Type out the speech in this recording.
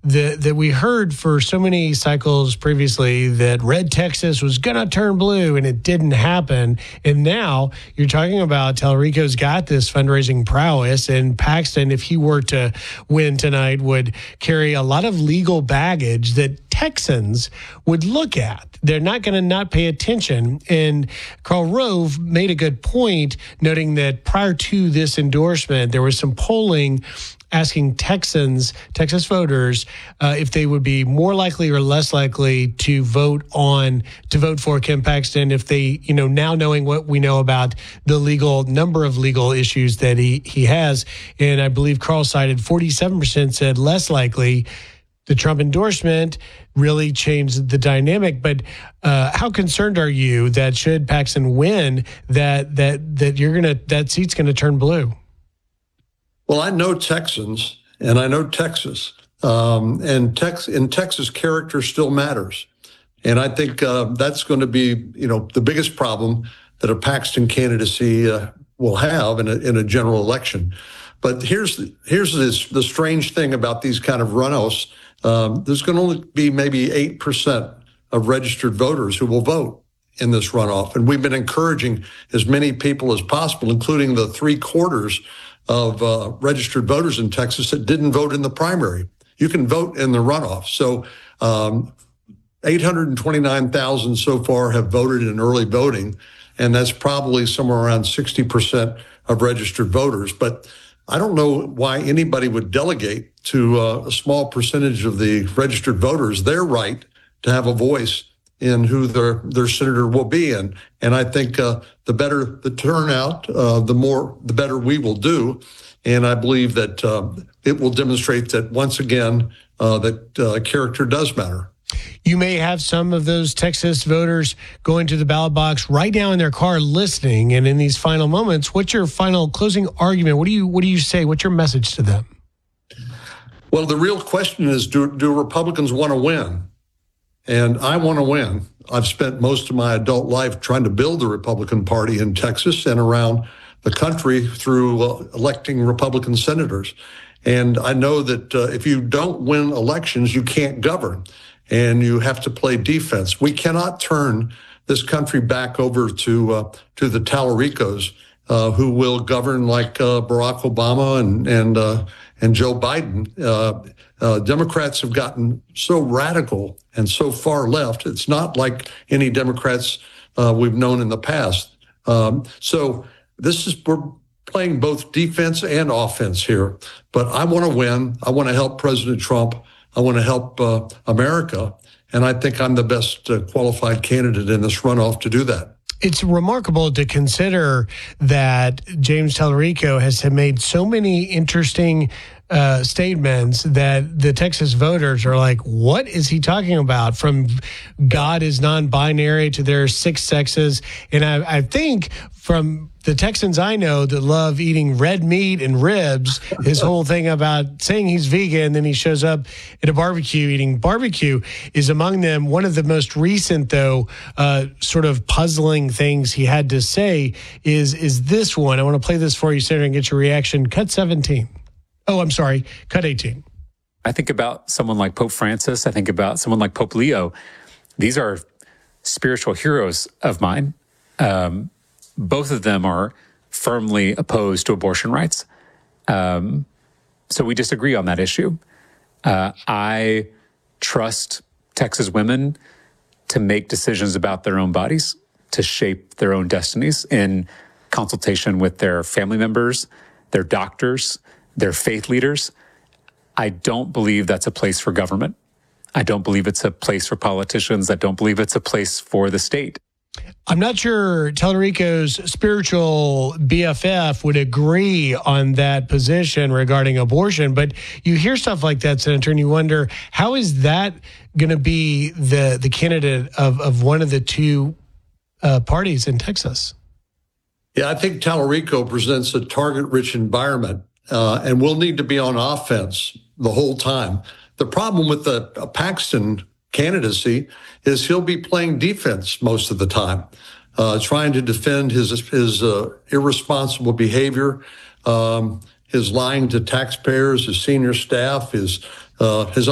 that we heard for so many cycles previously that red Texas was going to turn blue, and it didn't happen. And now you're talking about Tallarico's got this fundraising prowess, and Paxton, if he were to win tonight, would carry a lot of legal baggage that Texans would look at. They're not going to not pay attention. And Karl Rove made a good point, noting that prior to this endorsement, there was some polling asking Texas voters if they would be more likely or less likely to vote for Ken Paxton if they, now knowing what we know about the number of legal issues that he has. And I believe Karl cited 47% said less likely. The Trump endorsement really changed the dynamic. But how concerned are you that should Paxton win, that seat's gonna turn blue? Well, I know Texans and I know Texas, in Texas, character still matters, and I think that's going to be the biggest problem that a Paxton candidacy will have in a general election. But here's the strange thing about these kind of runoffs. There's going to only be maybe 8% of registered voters who will vote in this runoff. And we've been encouraging as many people as possible, including the 3/4 of registered voters in Texas that didn't vote in the primary. You can vote in the runoff. So 829,000 so far have voted in early voting, and that's probably somewhere around 60% of registered voters. But I don't know why anybody would delegate to a small percentage of the registered voters their right to have a voice in who their senator will be. And I think the better the turnout, the better we will do. And I believe that it will demonstrate that once again, that character does matter. You may have some of those Texas voters going to the ballot box right now in their car listening. And in these final moments, what's your final closing argument? What do you say? What's your message to them? Well, the real question is, do Republicans want to win? And I want to win. I've spent most of my adult life trying to build the Republican Party in Texas and around the country through electing Republican senators. And I know that if you don't win elections, you can't govern, and you have to play defense. We cannot turn this country back over to the Tallaricos, who will govern like Barack Obama and Joe Biden. Democrats have gotten so radical and so far left. It's not like any Democrats we've known in the past. So we're playing both defense and offense here. But I want to win. I want to help President Trump. I want to help America. And I think I'm the best qualified candidate in this runoff to do that. It's remarkable to consider that James Tallarico has made so many interesting statements that the Texas voters are like, what is he talking about? From God is non-binary to their 6 sexes. And I think from the Texans I know that love eating red meat and ribs, his whole thing about saying he's vegan, then he shows up at a barbecue eating barbecue is among them. One of the most recent, though, sort of puzzling things he had to say is this one. I want to play this for you, Senator, and get your reaction. Cut 17. Oh, I'm sorry. Cut 18. I think about someone like Pope Francis. I think about someone like Pope Leo. These are spiritual heroes of mine. Both of them are firmly opposed to abortion rights. So we disagree on that issue. I trust Texas women to make decisions about their own bodies, to shape their own destinies in consultation with their family members, their doctors, their faith leaders. I don't believe that's a place for government. I don't believe it's a place for politicians. I don't believe it's a place for the state. I'm not sure Tallarico's spiritual BFF would agree on that position regarding abortion, but you hear stuff like that, Senator, and you wonder, how is that going to be the candidate of one of the two parties in Texas? Yeah, I think Tallarico presents a target-rich environment, and we'll need to be on offense the whole time. The problem with the Paxton candidacy is he'll be playing defense most of the time, trying to defend his irresponsible behavior, his lying to taxpayers, his senior staff, his